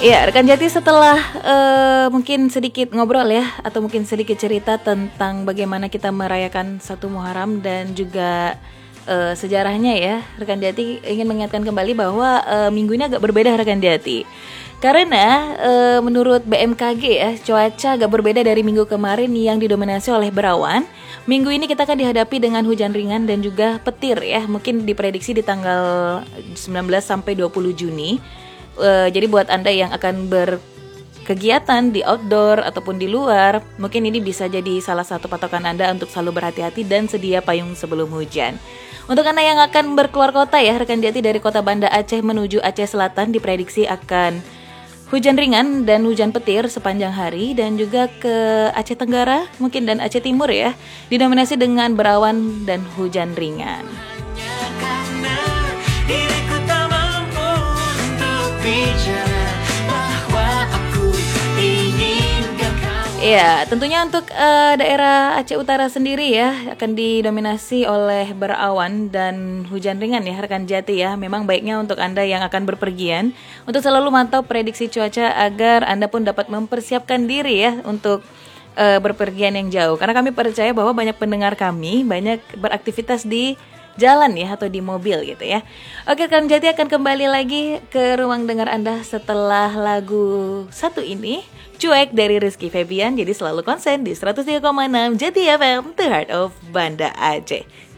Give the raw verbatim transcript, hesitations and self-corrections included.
Iya, rekan Jati, setelah uh, mungkin sedikit ngobrol ya, atau mungkin sedikit cerita tentang bagaimana kita merayakan satu Muharram dan juga uh, sejarahnya ya, rekan Jati ingin mengingatkan kembali bahwa uh, minggu ini agak berbeda rekan Jati. Karena uh, menurut B M K G ya, cuaca agak berbeda dari minggu kemarin yang didominasi oleh berawan. Minggu ini kita akan dihadapi dengan hujan ringan dan juga petir ya, mungkin diprediksi di tanggal sembilan belas sampai dua puluh Juni. Uh, jadi buat Anda yang akan berkegiatan di outdoor ataupun di luar, mungkin ini bisa jadi salah satu patokan Anda untuk selalu berhati-hati dan sedia payung sebelum hujan. Untuk Anda yang akan berkeluar kota ya, rekan Jati, dari kota Banda Aceh menuju Aceh Selatan diprediksi akan hujan ringan dan hujan petir sepanjang hari, dan juga ke Aceh Tenggara mungkin dan Aceh Timur ya, didominasi dengan berawan dan hujan ringan. Ya, tentunya untuk uh, daerah Aceh Utara sendiri ya akan didominasi oleh berawan dan hujan ringan ya rekan Jati ya. Memang baiknya untuk Anda yang akan berpergian untuk selalu mantau prediksi cuaca agar Anda pun dapat mempersiapkan diri ya untuk uh, berpergian yang jauh. Karena kami percaya bahwa banyak pendengar kami banyak beraktivitas di jalan ya atau di mobil gitu ya. Oke, rekan Jati akan kembali lagi ke ruang dengar Anda setelah lagu satu ini, Cuek dari Rizky Febian. Jadi selalu konsen di seratus tiga koma enam Jati F M, The Heart of Banda Aceh.